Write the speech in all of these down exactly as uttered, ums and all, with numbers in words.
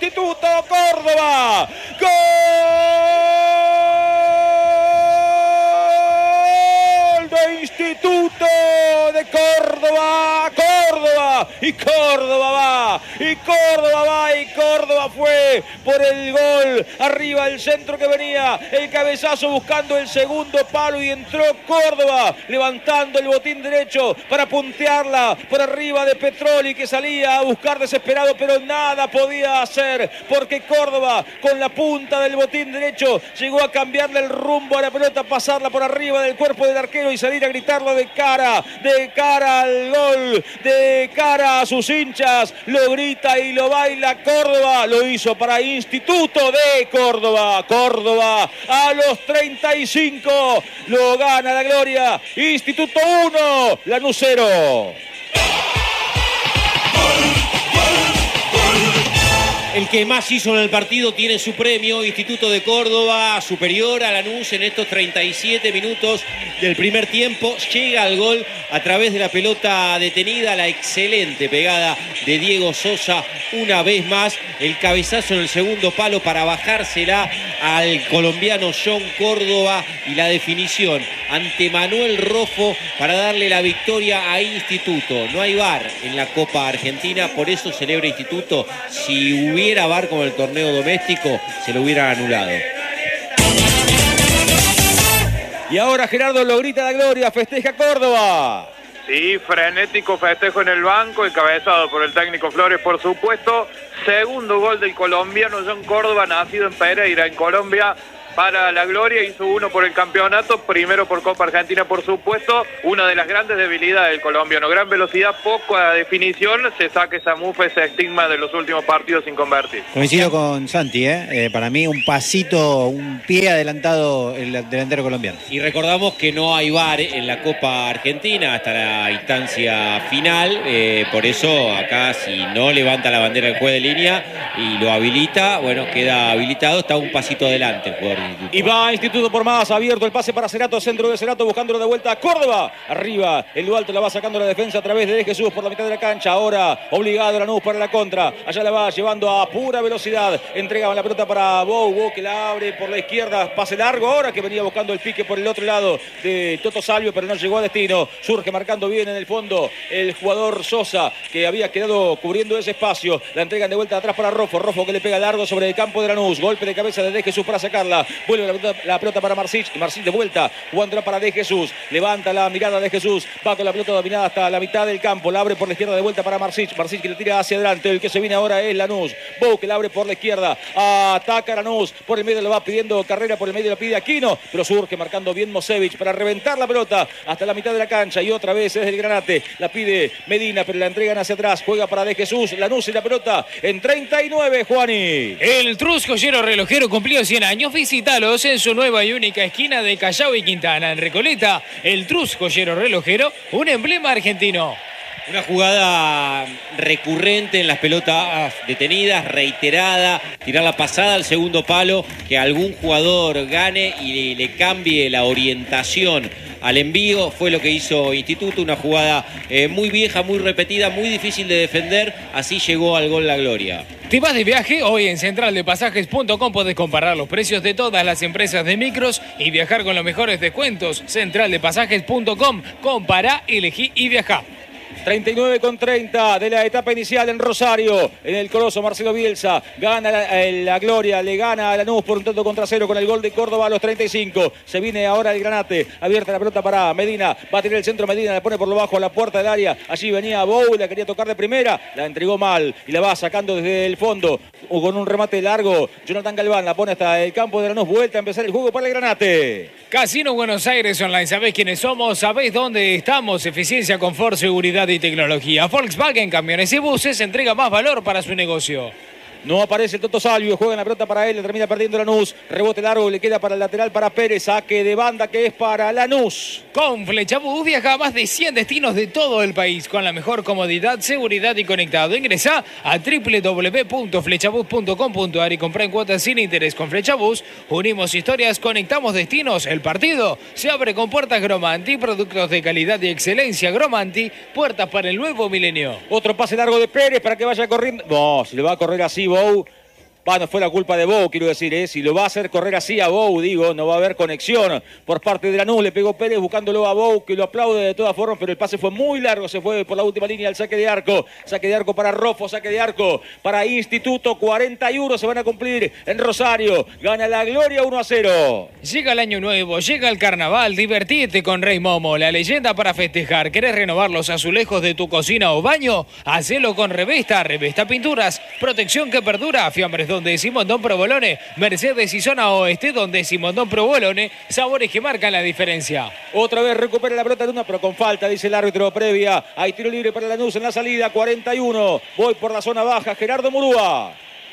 Instituto Córdoba. ¡Gol de Instituto de Córdoba! ¡Córdoba! Y Córdoba va, y Córdoba va, y Córdoba fue por el gol. Arriba el centro que venía, el cabezazo buscando el segundo palo y entró Córdoba, levantando el botín derecho para puntearla por arriba de Petroli, que salía a buscar desesperado, pero nada podía hacer, porque Córdoba con la punta del botín derecho llegó a cambiarle el rumbo a la pelota, pasarla por arriba del cuerpo del arquero y salir a gritarlo de cara, de cara al gol, de cara a sus hinchas. Lo grita y lo baila Córdoba, lo hizo para Instituto de Córdoba. Córdoba a los treinta y cinco lo gana la gloria. Instituto uno, Lanús cero. El que más hizo en el partido tiene su premio. Instituto de Córdoba, superior a Lanús en estos treinta y siete minutos del primer tiempo. Llega al gol a través de la pelota detenida, la excelente pegada de Diego Sosa. Una vez más, el cabezazo en el segundo palo para bajársela al colombiano John Córdoba. Y la definición ante Manuel Rofo para darle la victoria a Instituto. No hay V A R en la Copa Argentina, por eso celebra Instituto. Si hubiera era V A R como el torneo doméstico, se lo hubieran anulado. Y ahora Gerardo lo grita la gloria, festeja Córdoba. Sí, frenético festejo en el banco, encabezado por el técnico Flores, por supuesto. Segundo gol del colombiano John Córdoba, nacido en Pereira, en Colombia, para la gloria. Hizo uno por el campeonato, primero por Copa Argentina, por supuesto. Una de las grandes debilidades del colombiano, gran velocidad, poca definición. Se saca esa mufa, ese estigma de los últimos partidos sin convertir. Coincido con Santi, ¿eh? Eh, para mí un pasito, un pie adelantado el delantero colombiano. Y recordamos que no hay V A R en la Copa Argentina hasta la instancia final, eh, por eso acá si no levanta la bandera el juez de línea y lo habilita, bueno, queda habilitado, está un pasito adelante el jugador. Y va Instituto por más, abierto el pase para Cerato, centro de Cerato, buscándolo de vuelta a Córdoba. Arriba, el lo alto la va sacando la defensa a través de De Jesús por la mitad de la cancha. Ahora obligado Lanús para la contra. Allá la va llevando a pura velocidad. Entrega la pelota para Bou, Bou que la abre por la izquierda. Pase largo ahora que venía buscando el pique por el otro lado de Toto Salvio, pero no llegó a destino. Surge marcando bien en el fondo el jugador Sosa, que había quedado cubriendo ese espacio. La entregan de vuelta atrás para Rofo. Rofo que le pega largo sobre el campo de Lanús. Golpe de cabeza de De Jesús para sacarla. Vuelve la pelota, la pelota para Marcich. Y Marcich de vuelta. Jugándola para De Jesús. Levanta la mirada de Jesús. Va con la pelota dominada hasta la mitad del campo. La abre por la izquierda de vuelta para Marcich. Marcich que le tira hacia adelante. El que se viene ahora es Lanús. Bou que la abre por la izquierda. Ataca Lanús. Por el medio le va pidiendo carrera. Por el medio le pide Aquino. Pero surge marcando bien Mosevich para reventar la pelota hasta la mitad de la cancha. Y otra vez es el Granate. La pide Medina, pero la entregan hacia atrás. Juega para De Jesús. Lanús y la pelota en treinta y nueve, Juani. El Trus Joyero Relojero cumplió cien años. Visítalos en su nueva y única esquina de Callao y Quintana. En Recoleta, el Trus Joyero Relojero, un emblema argentino. Una jugada recurrente en las pelotas detenidas, reiterada, tirar la pasada al segundo palo, que algún jugador gane y le, le cambie la orientación al envío. Fue lo que hizo Instituto, una jugada eh, muy vieja, muy repetida, muy difícil de defender. Así llegó al gol la gloria. ¿Te vas de viaje? Hoy en central de pasajes punto com podés comparar los precios de todas las empresas de micros y viajar con los mejores descuentos. central de pasajes punto com. Compará, elegí y viajá. treinta y nueve con treinta de la etapa inicial en Rosario. En el Coloso, Marcelo Bielsa gana la, la gloria, le gana a Lanús por un tanto contra cero con el gol de Córdoba a los treinta y cinco. Se viene ahora el Granate, abierta la pelota para Medina, va a tener el centro Medina, la pone por lo bajo a la puerta del área. Allí venía Bou, la quería tocar de primera, la entregó mal y la va sacando desde el fondo con un remate largo. Jonathan Galván la pone hasta el campo de Lanús, vuelta a empezar el juego para el Granate. Casino Buenos Aires Online, ¿sabés quiénes somos? ¿Sabés dónde estamos? Eficiencia, confort, seguridad y tecnología. Volkswagen Camiones y Buses entrega más valor para su negocio. No aparece el Toto Salvio, juega en la pelota para él, termina perdiendo Lanús. Rebote largo, le queda para el lateral para Pérez. Saque de banda que es para Lanús. Con Flechabús viaja a más de cien destinos de todo el país con la mejor comodidad, seguridad y conectado. Ingresá a doble u doble u doble u punto flechabús punto com punto a r y comprá en cuotas sin interés con Flechabús. Unimos historias, conectamos destinos. El partido se abre con puertas Gromanti, productos de calidad y excelencia Gromanti, puertas para el nuevo milenio. Otro pase largo de Pérez para que vaya corriendo. No, se le va a correr así, Bou. Va, no fue la culpa de Bou, quiero decir, ¿eh? Si lo va a hacer correr así a Bou, digo, no va a haber conexión por parte de Lanús. Le pegó Pérez buscándolo a Bou, que lo aplaude de todas formas, pero el pase fue muy largo, se fue por la última línea al saque de arco. Saque de arco para Rofo, saque de arco para Instituto. cuarenta y uno se van a cumplir en Rosario. Gana la Gloria uno a cero. Llega el año nuevo, llega el carnaval, divertite con Rey Momo, la leyenda para festejar. ¿Querés renovar los azulejos de tu cocina o baño? Hacelo con Revesta, Revesta Pinturas, protección que perdura. Fiambres donde Simondón Provolone, Mercedes y Zona Oeste donde Simondón Provolone, sabores que marcan la diferencia. Otra vez recupera la pelota Luna, pero con falta, dice el árbitro previa. Hay tiro libre para Lanús en la salida, cuarenta y uno. Voy por la zona baja, Gerardo Murúa.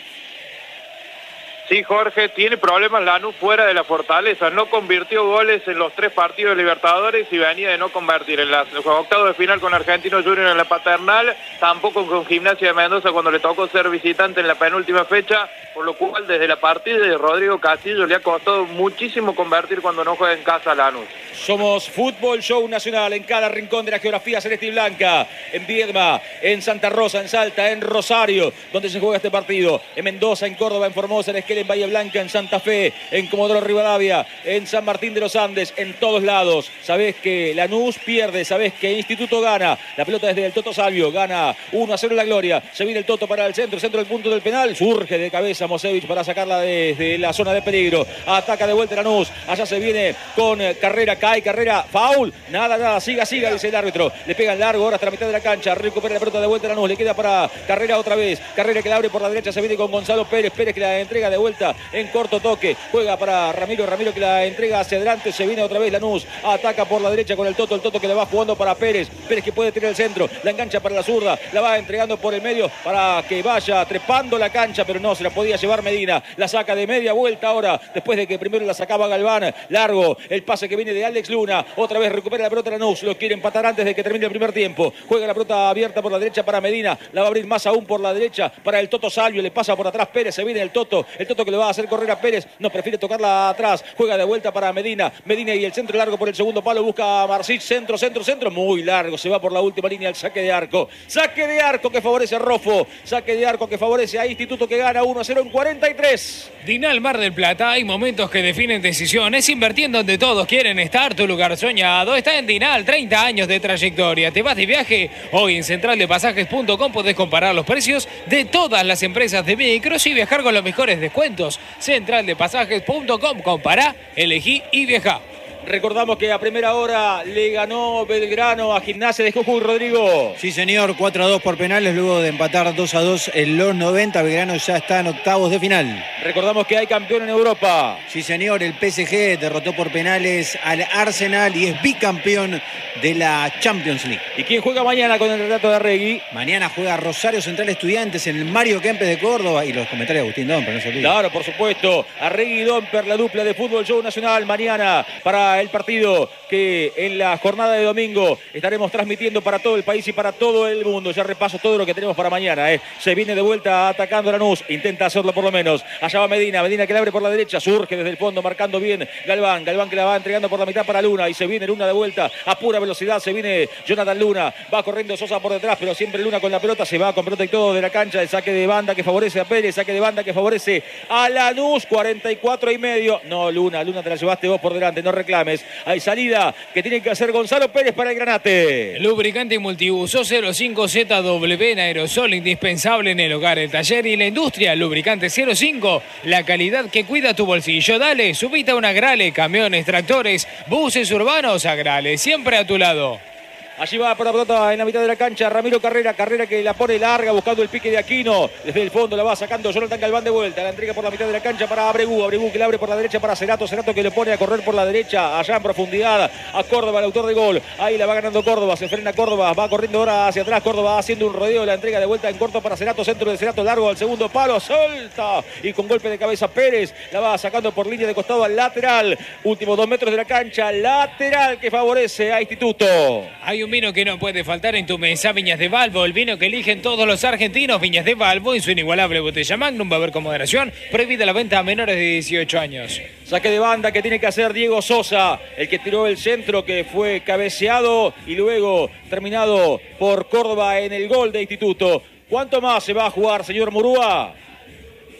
Sí, Jorge, tiene problemas Lanús fuera de la Fortaleza. No convirtió goles en los tres partidos de Libertadores y venía de no convertir en los octavos de final con Argentino Junior en la Paternal, tampoco con Gimnasia de Mendoza cuando le tocó ser visitante en la penúltima fecha, por lo cual desde la partida de Rodrigo Castillo le ha costado muchísimo convertir cuando no juega en casa Lanús. Somos Fútbol Show Nacional en cada rincón de la geografía celeste y blanca. En Viedma, en Santa Rosa, en Salta, en Rosario, donde se juega este partido. En Mendoza, en Córdoba, en Formosa, en Esquel, en Bahía Blanca, en Santa Fe, en Comodoro Rivadavia, en San Martín de los Andes, en todos lados. Sabés que Lanús pierde, sabés que Instituto gana. La pelota desde el Toto Salvio, gana uno a cero la Gloria. Se viene el Toto para el centro, centro del punto del penal. Surge de cabeza Mosevich para sacarla desde la zona de peligro. Ataca de vuelta Lanús. Allá se viene con Carrera, cae Carrera, foul. Nada, nada, siga, siga, dice el árbitro. Le pegan largo, ahora hasta la mitad de la cancha. Recupera la pelota de vuelta Lanús. Le queda para Carrera otra vez. Carrera que la abre por la derecha, se viene con Gonzalo Pérez. Pérez que la entrega de vuelta en corto toque. Juega para Ramiro, Ramiro que la entrega hacia adelante. Se viene otra vez Lanús. Ataca por la derecha con el Toto. El Toto que le va jugando para Pérez. Pérez que puede tener el centro. La engancha para la zurda. La va entregando por el medio para que vaya trepando la cancha, pero no se la podía llevar Medina. La saca de media vuelta ahora, después de que primero la sacaba Galván. Largo el pase que viene de Alex Luna. Otra vez recupera la pelota Lanús. Lo quiere empatar antes de que termine el primer tiempo. Juega la pelota abierta por la derecha para Medina. La va a abrir más aún por la derecha para el Toto Salvio. Le pasa por atrás Pérez. Se viene el Toto. El Toto que le va a hacer correr a Pérez. No, prefiere tocarla atrás. Juega de vuelta para Medina. Medina y el centro largo por el segundo palo. Busca a Marcich. Centro, centro, centro. Muy largo. Se va por la última línea el saque de arco. Saque de arco que favorece a Rofo. Saque de arco que favorece a Instituto que gana uno a cero en cuarenta y tres. Dinal Mar del Plata, hay momentos que definen decisiones. Invirtiendo donde todos quieren estar, tu lugar soñado está en Dinal, treinta años de trayectoria. ¿Te vas de viaje? Hoy en central de pasajes punto com podés comparar los precios de todas las empresas de micros y viajar con los mejores descuentos. central de pasajes punto com, compará, elegí y viajá. Recordamos que a primera hora le ganó Belgrano a Gimnasia de Jujuy, Rodrigo. Sí, señor, cuatro a dos por penales, luego de empatar dos a dos en los noventa. Belgrano ya está en octavos de final. Recordamos que hay campeón en Europa. Sí, señor, el P S G derrotó por penales al Arsenal y es bicampeón de la Champions League. ¿Y quién juega mañana con el relato de Arregui? Mañana juega Rosario Central Estudiantes en el Mario Kempes de Córdoba. Y los comentarios de Agustín Domper, no se olviden. Claro, por supuesto. Arregui y Domper, la dupla de Fútbol Show Nacional. Mañana para el partido que en la jornada de domingo estaremos transmitiendo para todo el país y para todo el mundo. Ya repaso todo lo que tenemos para mañana. ¿eh? Se viene de vuelta atacando Lanús. Intenta hacerlo por lo menos. Allá va Medina. Medina que le abre por la derecha. Surge desde el fondo marcando bien Galván. Galván que la va entregando por la mitad para Luna. Y se viene Luna de vuelta a pura velocidad. Se viene Jonathan Luna. Va corriendo Sosa por detrás, pero siempre Luna con la pelota. Se va con pelota y todo de la cancha. El saque de banda que favorece a Pérez. Saque de banda que favorece a Lanús. cuarenta y cuatro y medio. No, Luna. Luna te la llevaste vos por delante. No reclames. Hay salida que tiene que hacer Gonzalo Pérez para el Granate. Lubricante multiuso cero cinco Z W en aerosol, indispensable en el hogar, el taller y la industria. Lubricante cero cinco, la calidad que cuida tu bolsillo. Dale, subite a un Agrale, camiones, tractores, buses urbanos, Agrale, siempre a tu lado. Allí va por la pelota en la mitad de la cancha Ramiro Carrera, Carrera que la pone larga buscando el pique de Aquino, desde el fondo la va sacando Jonathan Galván de vuelta, la entrega por la mitad de la cancha para Abregu, Abregu que la abre por la derecha para Cerato, Cerato que le pone a correr por la derecha, allá en profundidad a Córdoba, el autor de gol, ahí la va ganando Córdoba, se frena Córdoba, va corriendo ahora hacia atrás, Córdoba haciendo un rodeo, la entrega de vuelta en corto para Cerato, centro de Cerato largo al segundo palo, suelta y con golpe de cabeza Pérez, la va sacando por línea de costado al lateral, últimos dos metros de la cancha, lateral que favorece a Instituto. Hay un vino que no puede faltar en tu mesa, Viñas de Valvo, el vino que eligen todos los argentinos. Viñas de Valvo en su inigualable botella Magnum, va a haber con moderación, prohibida la venta a menores de dieciocho años. Saque de banda que tiene que hacer Diego Sosa, el que tiró el centro que fue cabeceado y luego terminado por Córdoba en el gol de Instituto. ¿Cuánto más se va a jugar, señor Murúa?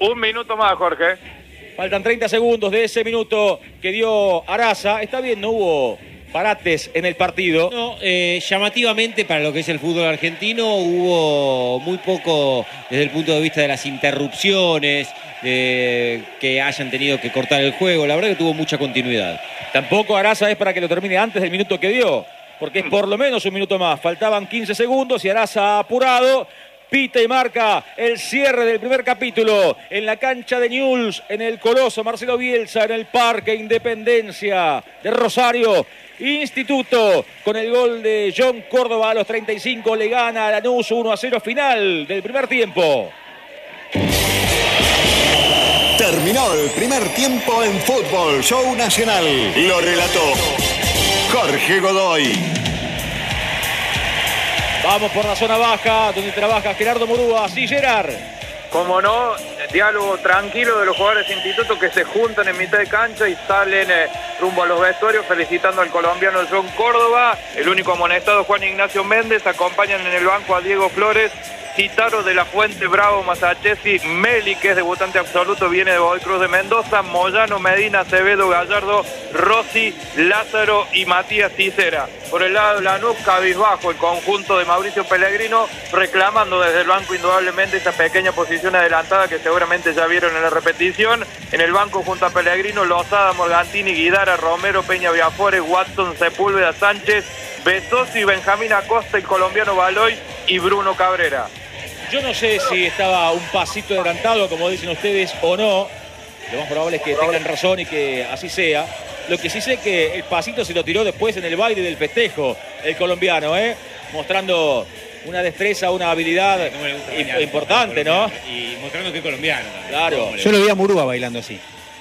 Un minuto más, Jorge. Faltan treinta segundos de ese minuto que dio Araza. Está bien, no hubo parates en el partido. No, eh, llamativamente para lo que es el fútbol argentino hubo muy poco desde el punto de vista de las interrupciones, de que hayan tenido que cortar el juego. La verdad que tuvo mucha continuidad. Tampoco Araza es para que lo termine antes del minuto que dio, porque es por lo menos un minuto más. Faltaban quince segundos y Araza apurado. Pita y marca el cierre del primer capítulo en la cancha de Newell's, en el Coloso Marcelo Bielsa, en el Parque Independencia de Rosario. Instituto, con el gol de John Córdoba a los treinta y cinco, le gana a Lanús uno a cero, final del primer tiempo. Terminó el primer tiempo en Fútbol Show Nacional. Lo relató Jorge Godoy. Vamos por la zona baja, donde trabaja Gerardo Murúa. Sí, Gerard. Como no, diálogo tranquilo de los jugadores de Instituto que se juntan en mitad de cancha y salen eh, rumbo a los vestuarios felicitando al colombiano John Córdoba. El único amonestado, Juan Ignacio Méndez. Acompañan en el banco a Diego Flores, Citaro de la Fuente, Bravo, Masachesi, Meli, que es debutante absoluto, viene de Godoy Cruz de Mendoza, Moyano, Medina, Acevedo, Gallardo, Rossi, Lázaro y Matías Cicera. Por el lado de Lanús, cabizbajo el conjunto de Mauricio Pellegrino, reclamando desde el banco indudablemente esa pequeña posición adelantada que seguramente ya vieron en la repetición. En el banco junto a Pellegrino, Lozada, Morgantini, Guidara, Romero, Peña Viafores, Watson, Sepúlveda, Sánchez, Besosi, Benjamín Acosta, el colombiano Baloy y Bruno Cabrera. Yo no sé si estaba un pasito adelantado, como dicen ustedes, o no. Lo más probable es que tengan razón y que así sea. Lo que sí sé es que el pasito se lo tiró después en el baile del festejo, el colombiano, ¿eh? Mostrando una destreza, una habilidad importante, ¿no? Y mostrando que es colombiano. Claro. Yo lo vi a Murúa bailando así,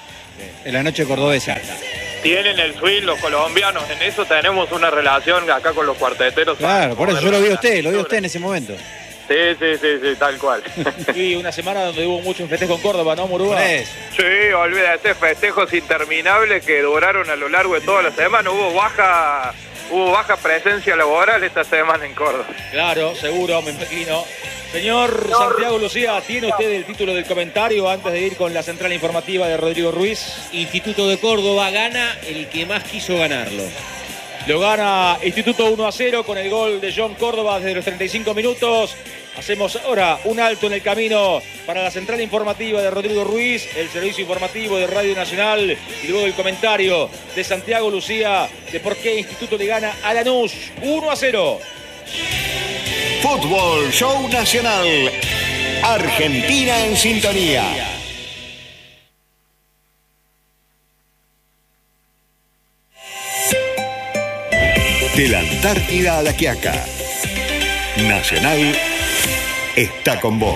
en la noche cordobesa. Tienen el swing los colombianos, en eso tenemos una relación acá con los cuarteteros. Claro, por eso yo lo vi a usted, lo vi a usted en ese momento. Sí, sí, sí, sí, tal cual. Y una semana donde hubo mucho festejo en Córdoba, ¿no, Murúa? Pues, Sí, olvídate, festejos interminables que duraron a lo largo de toda la semana. Hubo baja, hubo baja presencia laboral esta semana en Córdoba. Claro, seguro, me imagino. Señor Santiago Lucía, ¿tiene usted el título del comentario antes de ir con la central informativa de Rodrigo Ruiz? Instituto de Córdoba gana el que más quiso ganarlo. Lo gana Instituto uno a cero con el gol de John Córdoba desde los treinta y cinco minutos. Hacemos ahora un alto en el camino para la central informativa de Rodrigo Ruiz, el servicio informativo de Radio Nacional y luego el comentario de Santiago Lucía de por qué Instituto le gana a Lanús uno a cero. Fútbol Show Nacional. Argentina en sintonía. De la Antártida a La Quiaca, Nacional está con vos.